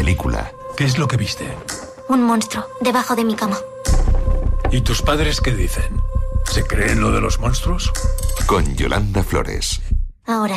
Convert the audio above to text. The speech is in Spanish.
película. ¿Qué es lo que viste? Un monstruo debajo de mi cama. ¿Y tus padres qué dicen? ¿Se creen lo de los monstruos? Con Yolanda Flores. Ahora